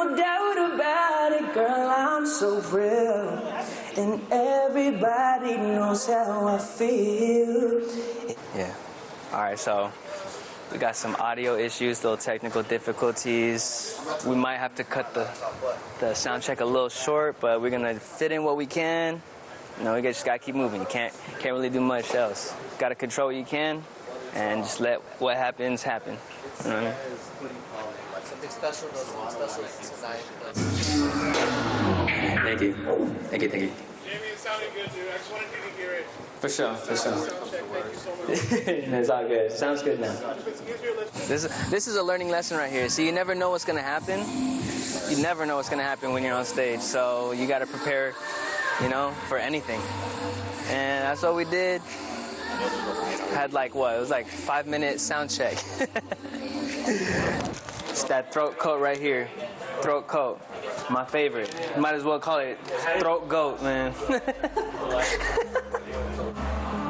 no doubt about it, girl, I'm so real. And everybody knows how I feel. Yeah. All right, so we got some audio issues, little technical difficulties. We might have to cut the sound check a little short, but we're gonna fit in what we can. You know, we just gotta keep moving. You can't really do much else. Gotta control what you can, and just let what happens happen. You know what I mean? Something special tonight. Thank you. Thank you. Jamie, it sounded good, dude. I just wanted you to hear it. For sure. Sound check. Thank you so much. It's all good. Sounds good now. This is a learning lesson right here. See, you never know what's gonna happen. You never know what's gonna happen when you're on stage. So you gotta prepare, you know, for anything. And that's what we did. Had like what? It was like 5-minute sound check. It's that throat coat right here. Throat coat. My favorite. Might as well call it throat goat, man.